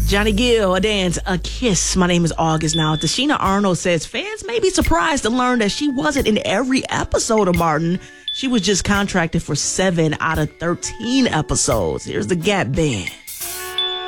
Johnny Gill, A Dance, A Kiss. My name is August. Now, Tashina Arnold says fans may be surprised to learn that she wasn't in every episode of Martin. She was just contracted for 7 out of 13 episodes. Here's the Gap Band.